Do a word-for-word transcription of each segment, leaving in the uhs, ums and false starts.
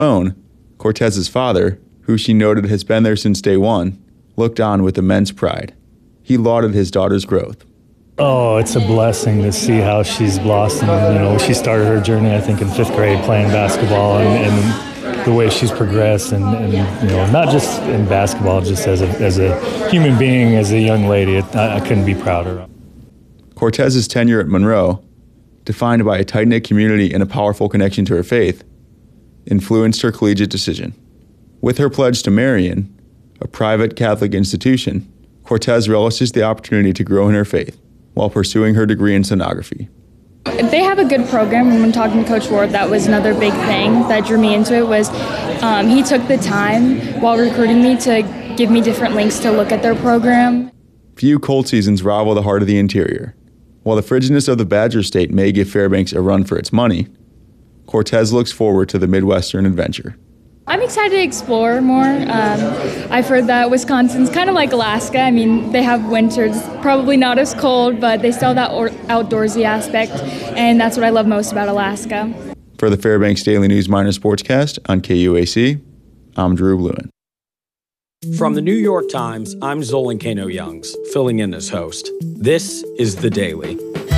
Own, Cortez's father, who she noted has been there since day one, looked on with immense pride. He lauded his daughter's growth. Oh, it's a blessing to see how she's blossomed. You know, she started her journey, I think, in fifth grade playing basketball, and, and the way she's progressed, and, and you know, not just in basketball, just as a as a human being, as a young lady, it, I, I couldn't be prouder. Cortez's tenure at Monroe, defined by a tight-knit community and a powerful connection to her faith, influenced her collegiate decision. With her pledge to Marian, a private Catholic institution, Cortez relishes the opportunity to grow in her faith while pursuing her degree in sonography. They have a good program, and when talking to Coach Ward, that was another big thing that drew me into it was um, he took the time while recruiting me to give me different links to look at their program. Few cold seasons rival the heart of the interior. While the frigidness of the Badger State may give Fairbanks a run for its money, Cortez looks forward to the Midwestern adventure. I'm excited to explore more. Um, I've heard that Wisconsin's kind of like Alaska. I mean, they have winters, probably not as cold, but they still have that or- outdoorsy aspect, and that's what I love most about Alaska. For the Fairbanks Daily News Minor Sportscast on K U A C, I'm Drew Bluen. From the New York Times, I'm Zolan Kano-Youngs, filling in as host. This is The Daily.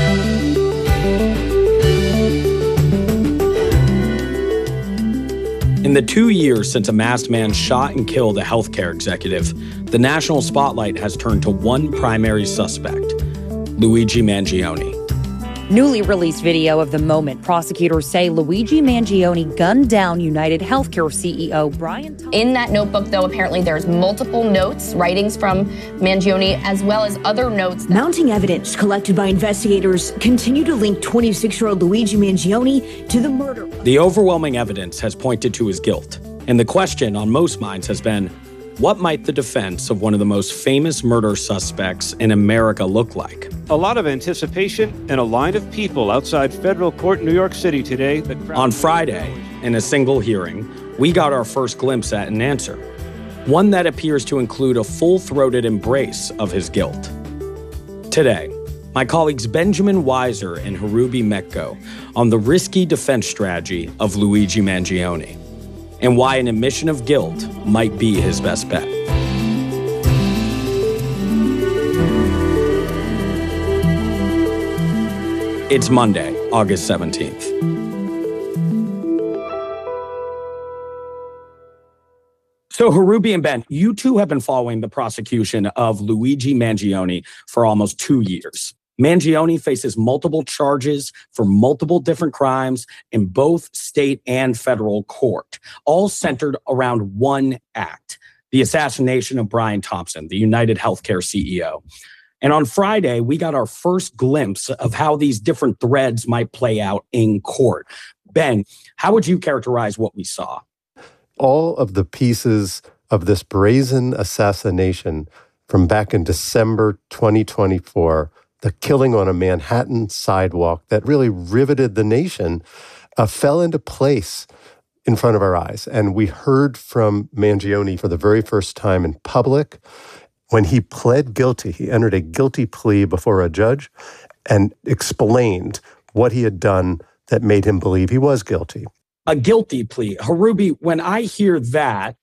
In the two years since a masked man shot and killed a healthcare executive, the national spotlight has turned to one primary suspect, Luigi Mangione. Newly released video of the moment, prosecutors say Luigi Mangione gunned down United Healthcare C E O Brian Thompson. In that notebook, though, apparently there's multiple notes, writings from Mangione, as well as other notes. Mounting evidence collected by investigators continue to link twenty-six-year-old Luigi Mangione to the murder. The overwhelming evidence has pointed to his guilt, and the question on most minds has been, what might the defense of one of the most famous murder suspects in America look like? A lot of anticipation and a line of people outside federal court in New York City today. On Friday, in a single hearing, we got our first glimpse at an answer, one that appears to include a full-throated embrace of his guilt. Today, my colleagues Benjamin Weiser and Harubi Mekko on the risky defense strategy of Luigi Mangione, and why an admission of guilt might be his best bet. It's Monday, August seventeenth. So Harubi and Ben, you two have been following the prosecution of Luigi Mangione for almost two years. Mangione faces multiple charges for multiple different crimes in both state and federal court, all centered around one act, the assassination of Brian Thompson, the United Healthcare C E O. And on Friday, we got our first glimpse of how these different threads might play out in court. Ben, how would you characterize what we saw? All of the pieces of this brazen assassination from back in December twenty twenty-four, the killing on a Manhattan sidewalk that really riveted the nation, uh, fell into place in front of our eyes. And we heard from Mangione for the very first time in public. When he pled guilty, he entered a guilty plea before a judge and explained what he had done that made him believe he was guilty. A guilty plea. Harubi, when I hear that,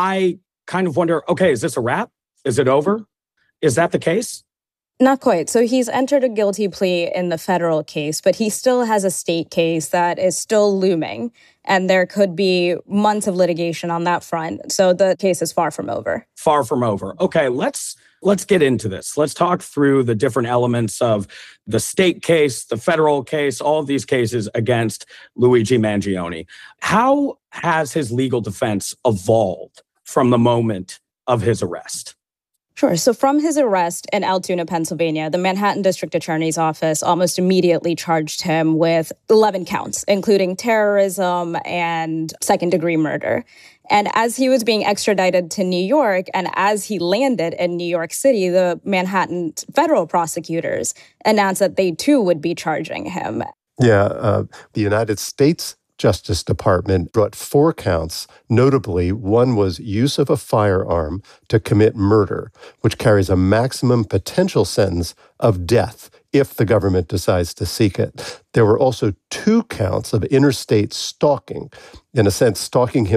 I kind of wonder, okay, is this a wrap? Is it over? Is that the case? Not quite. So he's entered a guilty plea in the federal case, but he still has a state case that is still looming, and there could be months of litigation on that front. So the case is far from over. Far from over. Okay, let's let's get into this. Let's talk through the different elements of the state case, the federal case, all of these cases against Luigi Mangione. How has his legal defense evolved from the moment of his arrest? Sure. So from his arrest in Altoona, Pennsylvania, the Manhattan District Attorney's Office almost immediately charged him with eleven counts, including terrorism and second-degree murder. And as he was being extradited to New York, and as he landed in New York City, the Manhattan federal prosecutors announced that they too would be charging him. Yeah, uh, the United States Justice Department brought four counts. Notably, one was use of a firearm to commit murder, which carries a maximum potential sentence of death if the government decides to seek it. There were also two counts of interstate stalking, in a sense, stalking him